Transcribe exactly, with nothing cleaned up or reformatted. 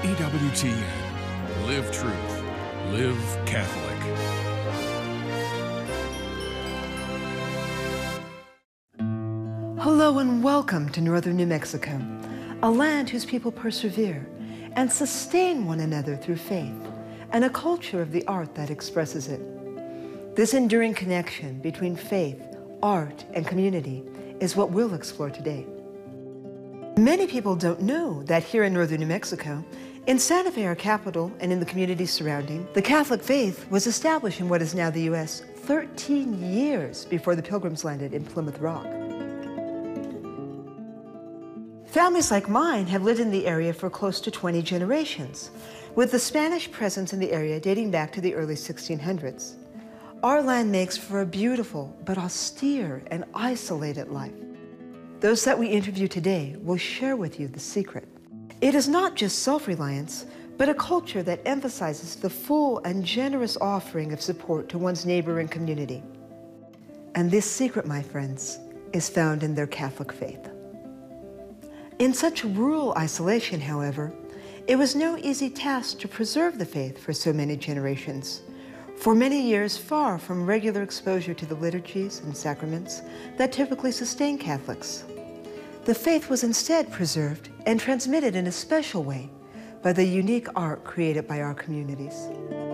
E W T N. Live truth. Live Catholic. Hello and welcome to northern New Mexico, a land whose people persevere and sustain one another through faith, and a culture of the art that expresses it. This enduring connection between faith, art, and community is what we'll explore today. Many people don't know that here in northern New Mexico, in Santa Fe, our capital, and in the communities surrounding, the Catholic faith was established in what is now the U S thirteen years before the Pilgrims landed in Plymouth Rock. Families like mine have lived in the area for close to twenty generations, with the Spanish presence in the area dating back to the early sixteen hundreds. Our land makes for a beautiful but austere and isolated life. Those that we interview today will share with you the secret. It is not just self-reliance, but a culture that emphasizes the full and generous offering of support to one's neighbor and community. And this secret, my friends, is found in their Catholic faith. In such rural isolation, however, it was no easy task to preserve the faith for so many generations. For many years, far from regular exposure to the liturgies and sacraments that typically sustain Catholics, the faith was instead preserved and transmitted in a special way by the unique art created by our communities.